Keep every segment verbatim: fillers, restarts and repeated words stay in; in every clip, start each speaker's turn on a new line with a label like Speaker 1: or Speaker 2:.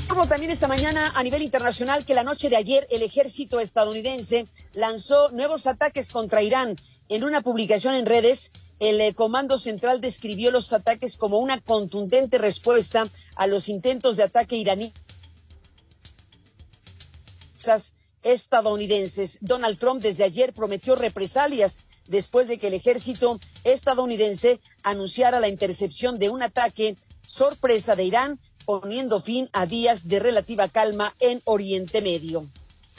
Speaker 1: Como también esta mañana a nivel internacional que la noche de ayer el ejército estadounidense lanzó nuevos ataques contra Irán. En una publicación en redes, el eh, Comando Central describió los ataques como una contundente respuesta a los intentos de ataque iraní estadounidenses. Donald Trump desde ayer prometió represalias después de que el ejército estadounidense anunciara la intercepción de un ataque sorpresa de Irán, poniendo fin a días de relativa calma en Oriente Medio.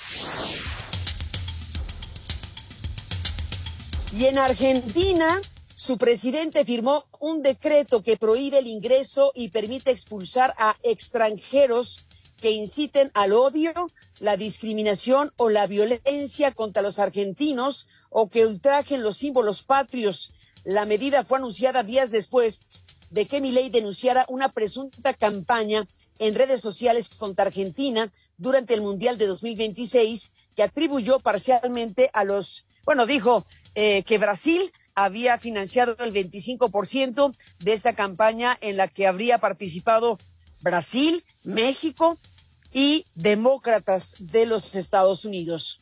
Speaker 1: Y en Argentina, su presidente firmó un decreto que prohíbe el ingreso y permite expulsar a extranjeros que inciten al odio, la discriminación o la violencia contra los argentinos o que ultrajen los símbolos patrios. La medida fue anunciada días después de que Milei denunciara una presunta campaña en redes sociales contra Argentina durante el Mundial de dos mil veintiséis, que atribuyó parcialmente a los, bueno, dijo eh, que Brasil había financiado el veinticinco por ciento de esta campaña en la que habría participado Brasil, México y demócratas de los Estados Unidos.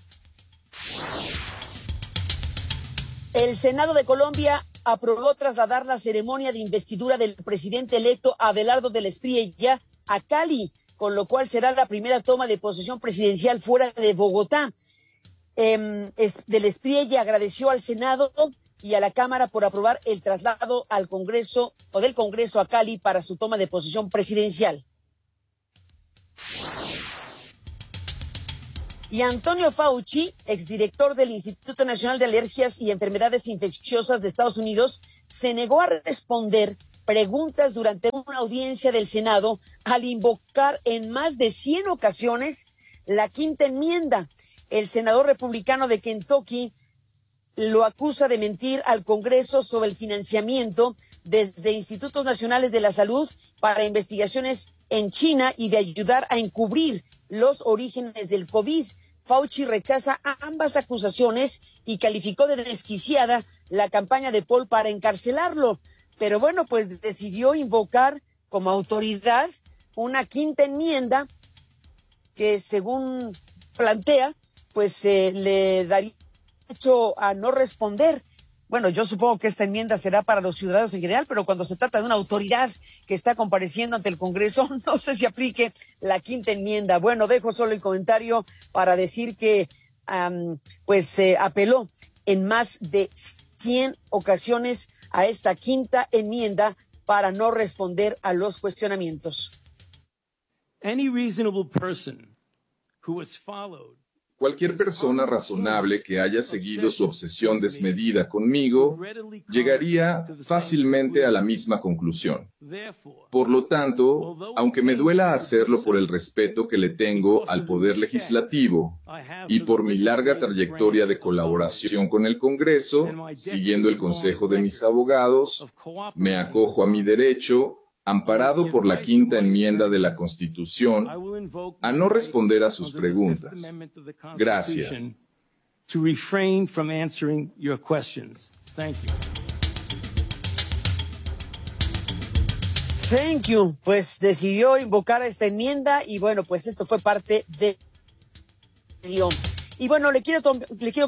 Speaker 1: El Senado de Colombia aprobó trasladar la ceremonia de investidura del presidente electo Abelardo del Espriella a Cali, con lo cual será la primera toma de posesión presidencial fuera de Bogotá. Eh, del Espriella agradeció al Senado y a la Cámara por aprobar el traslado al Congreso o del Congreso a Cali para su toma de posesión presidencial. Y Antonio Fauci, exdirector del Instituto Nacional de Alergias y Enfermedades Infecciosas de Estados Unidos, se negó a responder preguntas durante una audiencia del Senado al invocar en más de cien ocasiones la quinta enmienda. El senador republicano de Kentucky lo acusa de mentir al Congreso sobre el financiamiento desde Institutos Nacionales de la Salud para investigaciones en China y de ayudar a encubrir los orígenes del COVID. Fauci rechaza ambas acusaciones y calificó de desquiciada la campaña de Paul para encarcelarlo. Pero bueno, pues decidió invocar como autoridad una quinta enmienda que, según plantea, pues eh, le daría derecho a no responder. Bueno, yo supongo que esta enmienda será para los ciudadanos en general, pero cuando se trata de una autoridad que está compareciendo ante el Congreso, no sé si aplique la quinta enmienda. Bueno, dejo solo el comentario para decir que um, pues se eh, apeló en más de cien ocasiones a esta quinta enmienda para no responder a los cuestionamientos.
Speaker 2: Any reasonable person who has followed
Speaker 3: Cualquier persona razonable que haya seguido su obsesión desmedida conmigo llegaría fácilmente a la misma conclusión. Por lo tanto, aunque me duela hacerlo por el respeto que le tengo al Poder Legislativo y por mi larga trayectoria de colaboración con el Congreso, siguiendo el consejo de mis abogados, me acojo a mi derecho, amparado por la quinta enmienda de la Constitución, a no responder a sus preguntas. Gracias.
Speaker 2: To refrain from answering your questions. Thank you.
Speaker 1: Thank you. Pues decidió invocar esta enmienda y bueno, pues esto fue parte de y bueno, le quiero le quiero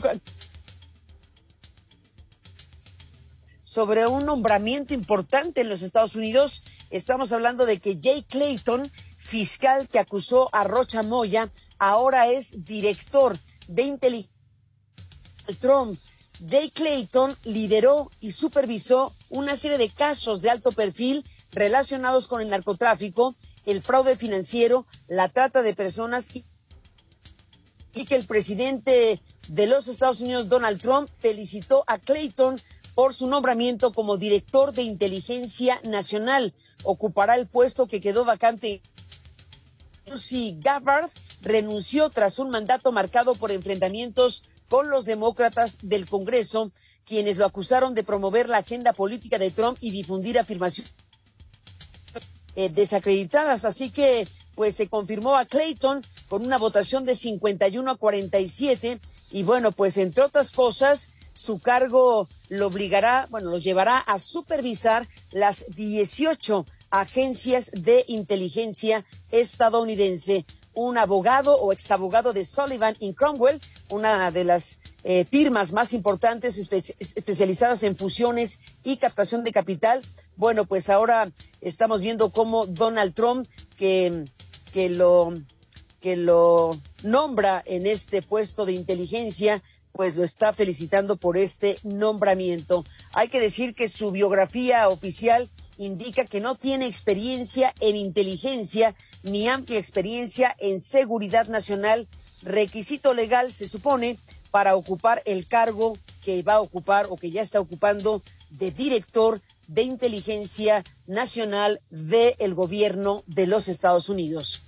Speaker 1: sobre un nombramiento importante en los Estados Unidos. Estamos hablando de que Jay Clayton, fiscal que acusó a Rocha Moya, ahora es director de inteligencia de Trump. Jay Clayton lideró y supervisó una serie de casos de alto perfil relacionados con el narcotráfico, el fraude financiero, la trata de personas y, y que el presidente de los Estados Unidos, Donald Trump, felicitó a Clayton por su nombramiento como director de inteligencia nacional. Ocupará el puesto que quedó vacante. Tulsi Gabbard renunció tras un mandato marcado por enfrentamientos con los demócratas del Congreso, quienes lo acusaron de promover la agenda política de Trump y difundir afirmaciones eh, desacreditadas. Así que, pues, se confirmó a Clayton con una votación de cincuenta y uno a cuarenta y siete. Y bueno, pues, entre otras cosas, su cargo lo obligará, bueno, lo llevará a supervisar las dieciocho agencias de inteligencia estadounidense. Un abogado o exabogado de Sullivan y Cromwell, una de las eh, firmas más importantes espe- especializadas en fusiones y captación de capital. Bueno, pues ahora estamos viendo cómo Donald Trump, que, que lo, que lo nombra en este puesto de inteligencia, pues lo está felicitando por este nombramiento. Hay que decir que su biografía oficial indica que no tiene experiencia en inteligencia ni amplia experiencia en seguridad nacional, requisito legal, se supone, para ocupar el cargo que va a ocupar o que ya está ocupando de director de inteligencia nacional del gobierno de los Estados Unidos.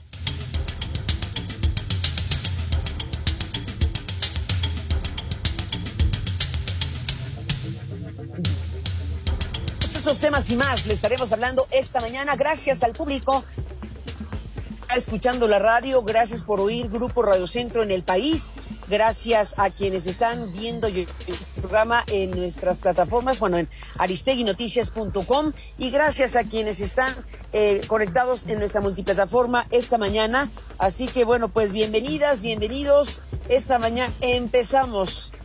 Speaker 1: Estos temas y más le estaremos hablando esta mañana. Gracias al público que está escuchando la radio, gracias por oír Grupo Radio Centro en el país, gracias a quienes están viendo este programa en nuestras plataformas, bueno, en aristegui noticias punto com, y gracias a quienes están eh, conectados en nuestra multiplataforma esta mañana. Así que bueno, pues bienvenidas, bienvenidos. Esta mañana empezamos